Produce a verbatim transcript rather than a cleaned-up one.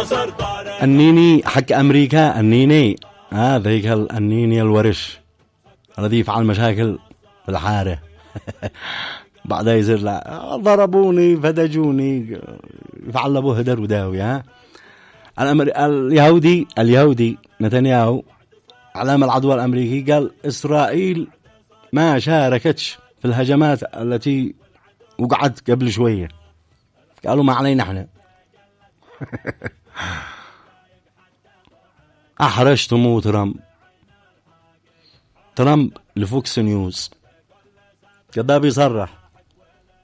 النيني حق أمريكا، النيني هذا هيك النيني الورش الذي يفعل مشاكل في الحارة. بعدها يصير لا ضربوني فدجوني يفعل ابوه هدر وداوي. ها الأمر... اليهودي اليهودي نتنياهو علام العدوى الأمريكي قال إسرائيل ما شاركتش في الهجمات التي وقعت قبل شوية. قالوا ما علينا احنا. أحرجتموا ترامب. ترامب لفوكس نيوز قد بيصرح